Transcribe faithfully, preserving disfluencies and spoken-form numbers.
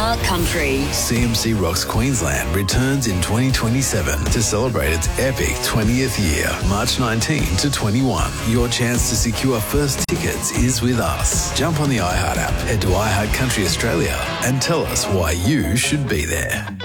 iHeart Country. C M C Rocks Queensland returns in twenty twenty-seven to celebrate its epic twentieth year, March nineteenth to twenty-one. Your chance to secure first tickets is with us. Jump on the iHeart app, head to iHeart Country Australia and tell us why you should be there.